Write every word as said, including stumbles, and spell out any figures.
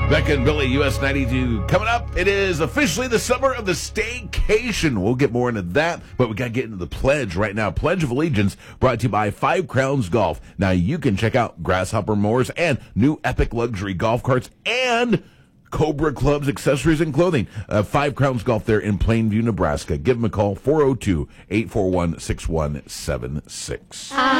Becca and Billy, U S ninety-two. Coming up, it is officially the summer of the staycation. We'll get more into that, but we got to get into the pledge right now. Pledge of Allegiance brought to you by Five Crowns Golf. Now, you can check out Grasshopper Mowers and new Epic Luxury Golf Carts and Cobra Clubs, accessories, and clothing. Uh, Five Crowns Golf there in Plainview, Nebraska. Give them a call, four oh two, eight four one, six one seven six.